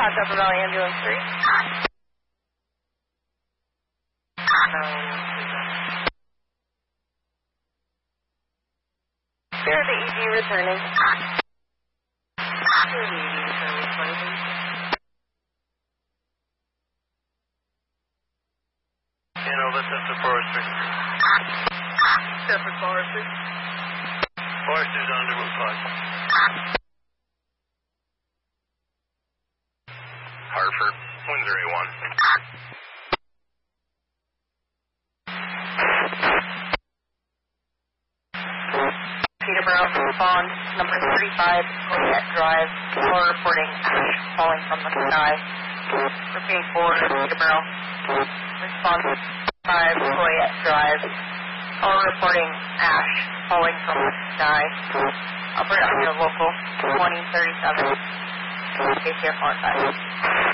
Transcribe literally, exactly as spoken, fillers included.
South Upper Valley Ambulance three. Here the E D returning. Here the E D returning. You know, this is the forestry. Separate forestry. Forestry's on to Route five. Hartford, Windsor A one. Peterborough, respond, number thirty-five, Coyette Drive, floor reporting ash falling from the sky. Repeating forward, Peterborough, respond, five, Coyette Drive, floor reporting ash falling from the sky. Alberta under local, twenty thirty-seven, K C F R five.